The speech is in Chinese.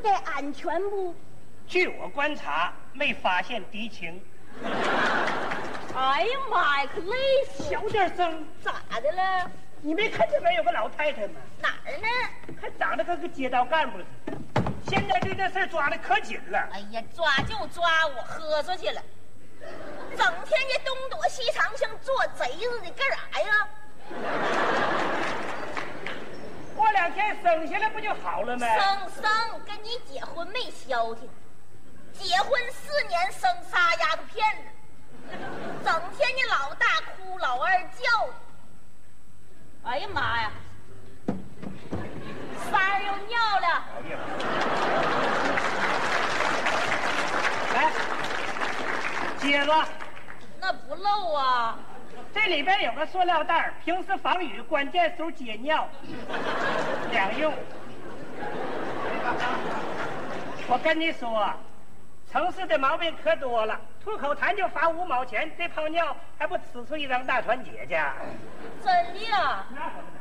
得安全不？ 据我观察，没发现敌情。 哎呀妈呀，可累死！ 小点声， 咋的了？ 你没看见没有个老太太吗？ 哪儿呢？ 还长得跟个街道干部似的。现在对这事儿抓的可紧了。 哎呀，抓就抓，我喝出去了。整天这东躲西藏，像做贼似的，干啥呀？ 过2天生下来不就好了吗？ 生跟你结婚没消停，结婚4年生仨丫头片子，整天你老大哭老二叫的。哎呀妈呀，三儿又尿了。 来，接着。 那不漏啊。 这里边有个塑料袋，平时防雨，关键时候解尿，两用。我跟你说，城市的毛病可多了，吐口痰就罚5毛钱，这泡尿还不呲出一张大团结去？ 真的呀？ 那可不。